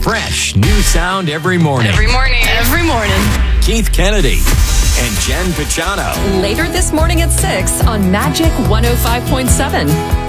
Fresh new sound every morning. Every morning. Keith Kennedy and Jen Pachano. Later this morning at 6 on Magic 105.7.